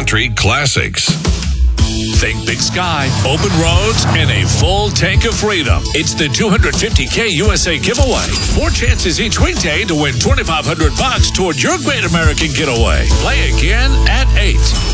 country classics. Think big sky, open roads, and a full tank of freedom. It's the 250K USA giveaway. 4 chances each weekday to win $2,500 toward your great American getaway. Play again at 8.